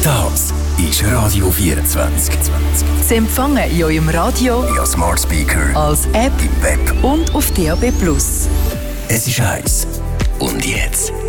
Das ist Radio 24. Sie empfangen in eurem Radio, Ja, Smart Speaker, als App im Web. und auf DAB+. Es ist heiß. Und jetzt